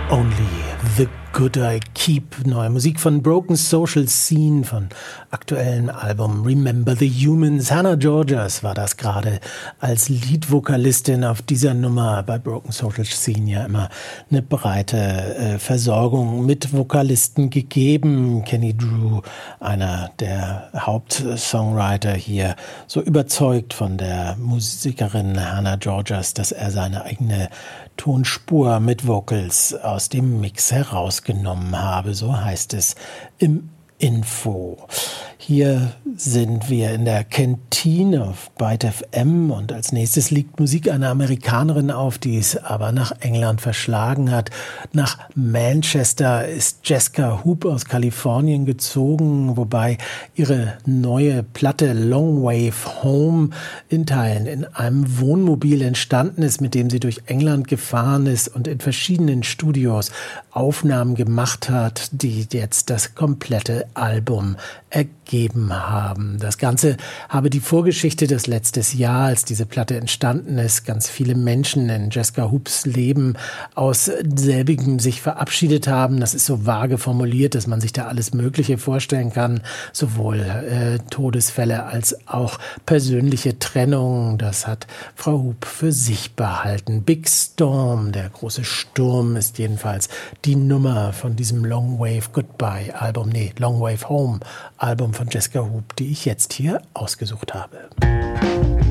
Only the Good I Keep. Neue Musik von Broken Social Scene, von aktuellem Album Remember the Humans. Hannah Georgas war das gerade als Leadvokalistin auf dieser Nummer. Bei Broken Social Scene ja immer eine breite Versorgung mit Vokalisten gegeben. Kenny Drew, einer der Hauptsongwriter hier, so überzeugt von der Musikerin Hannah Georgas, dass er seine eigene Tonspur mit Vocals aus dem Mix herausgenommen habe, so heißt es im Info. Hier sind wir in der Kantine auf Byte FM und als nächstes liegt Musik einer Amerikanerin auf, die es aber nach England verschlagen hat. Nach Manchester ist Jessica Hoop aus Kalifornien gezogen, wobei ihre neue Platte Long Wave Home in Teilen in einem Wohnmobil entstanden ist, mit dem sie durch England gefahren ist und in verschiedenen Studios Aufnahmen gemacht hat, die jetzt das komplette Album ergeben haben. Das Ganze habe die Vorgeschichte des letztes Jahr, als diese Platte entstanden ist, ganz viele Menschen in Jessica Hoops Leben aus selbigem sich verabschiedet haben. Das ist so vage formuliert, dass man sich da alles Mögliche vorstellen kann, sowohl Todesfälle als auch persönliche Trennungen. Das hat Frau Hoop für sich behalten. Big Storm, der große Sturm, ist jedenfalls die Nummer von diesem Long Wave Goodbye Album, Long Wave Home Album von Jessica Hoop, die ich jetzt hier ausgesucht habe.